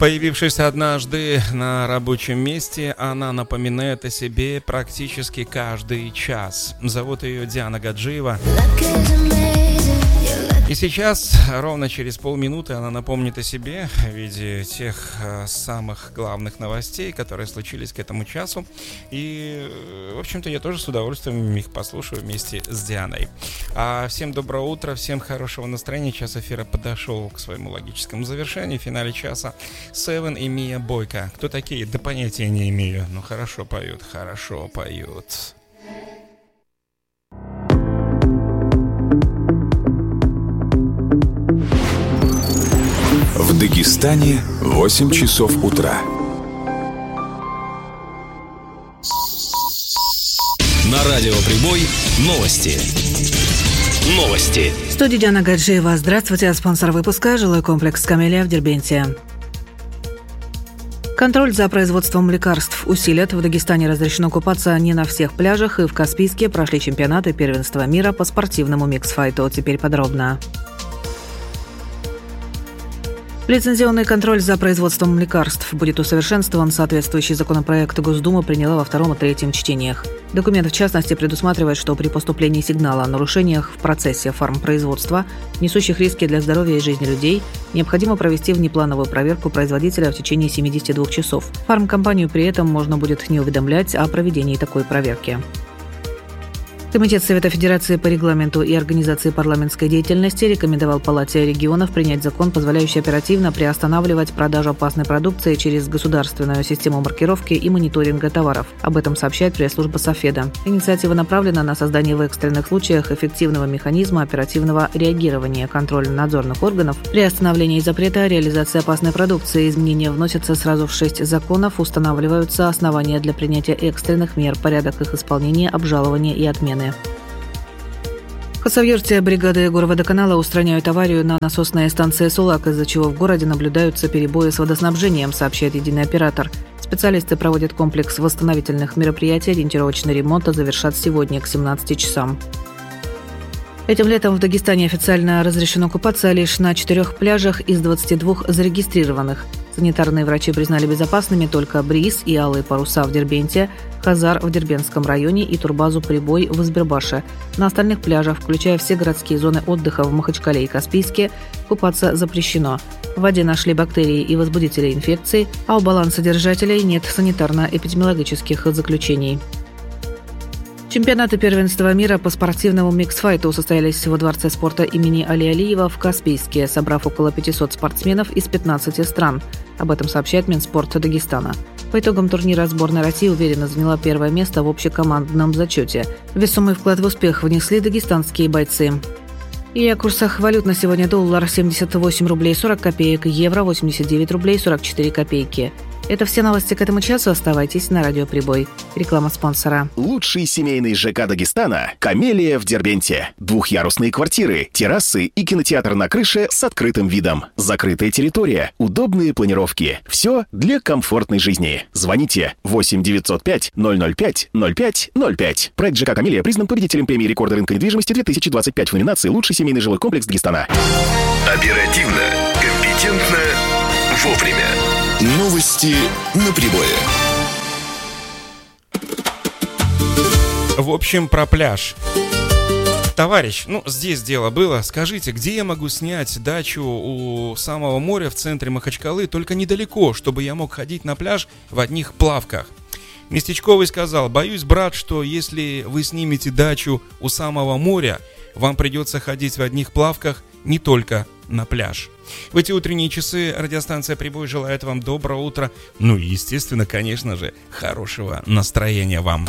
Появившись однажды на рабочем месте, она напоминает о себе практически каждый час. Зовут ее Диана Гаджиева. И сейчас, ровно через полминуты, она напомнит о себе в виде тех самых главных новостей, которые случились к этому часу. И, в общем-то, я тоже с удовольствием их послушаю вместе с Дианой. Всем доброе утро, всем хорошего настроения. Час эфира подошел к своему логическому завершению. В финале часа Seven и Мия Бойко. Кто такие? Да понятия не имею. Но хорошо поют, хорошо поют. В Дагестане 8 часов утра. На радио Прибой новости. В студии Диана Гаджиева. Здравствуйте, спонсор выпуска «Жилой комплекс Камелия» в Дербенте. Контроль за производством лекарств усилят. В Дагестане разрешено купаться не на всех пляжах, и в Каспийске прошли чемпионаты первенства мира по спортивному микс-файту. Теперь подробно. Лицензионный контроль за производством лекарств будет усовершенствован. Соответствующий законопроект Госдума приняла во втором и третьем чтениях. Документ, в частности, предусматривает, что при поступлении сигнала о нарушениях в процессе фармпроизводства, несущих риски для здоровья и жизни людей, необходимо провести внеплановую проверку производителя в течение 72 часов. Фармкомпанию при этом можно будет не уведомлять о проведении такой проверки. Комитет Совета Федерации по регламенту и организации парламентской деятельности рекомендовал Палате регионов принять закон, позволяющий оперативно приостанавливать продажу опасной продукции через государственную систему маркировки и мониторинга товаров. Об этом сообщает пресс-служба Софеда. Инициатива направлена на создание в экстренных случаях эффективного механизма оперативного реагирования контрольно-надзорных органов при остановлении запрета реализации опасной продукции. Изменения вносятся сразу в 6 законов, устанавливаются основания для принятия экстренных мер, порядок их исполнения, обжалования и отмены. В Хасавюрте бригады Горводоканала устраняют аварию на насосной станции Сулак, из-за чего в городе наблюдаются перебои с водоснабжением, сообщает единый оператор. Специалисты проводят комплекс восстановительных мероприятий. Ориентировочный ремонт завершат сегодня к 17 часам. Этим летом в Дагестане официально разрешено купаться лишь на 4 пляжах из 22 зарегистрированных. Санитарные врачи признали безопасными только Бриз и Алые паруса в Дербенте, Хазар в Дербентском районе и турбазу Прибой в Избербаше. На остальных пляжах, включая все городские зоны отдыха в Махачкале и Каспийске, купаться запрещено. В воде нашли бактерии и возбудители инфекции, а у балансодержателей нет санитарно-эпидемиологических заключений. Чемпионаты первенства мира по спортивному микс-файту состоялись во Дворце спорта имени Али Алиева в Каспийске, собрав около 500 спортсменов из 15 стран. Об этом сообщает Минспорт Дагестана. По итогам турнира сборная России уверенно заняла первое место в общекомандном зачете. Весомый вклад в успех внесли дагестанские бойцы. И о курсах валют на сегодня: доллар 78 рублей 40 копеек, евро 89 рублей 44 копейки. Это все новости к этому часу. Оставайтесь на радио Прибой. Реклама спонсора. Лучший семейный ЖК Дагестана – Камелия в Дербенте. Двухъярусные квартиры, террасы и кинотеатр на крыше с открытым видом. Закрытая территория, удобные планировки. Все для комфортной жизни. Звоните 8 905 005 05 05. Проект ЖК Камелия признан победителем премии рекорда рынка недвижимости 2025 в номинации «Лучший семейный жилой комплекс Дагестана». Оперативно, компетентно, вовремя. Новости на Прибое. В общем, про пляж. Товарищ, здесь дело было. Скажите, где я могу снять дачу у самого моря в центре Махачкалы, только недалеко, чтобы я мог ходить на пляж в одних плавках? Местечковый сказал: боюсь, брат, что если вы снимете дачу у самого моря, вам придется ходить в одних плавках не только на пляж. В эти утренние часы радиостанция «Прибой» желает вам доброго утра. И, естественно, конечно же, хорошего настроения вам.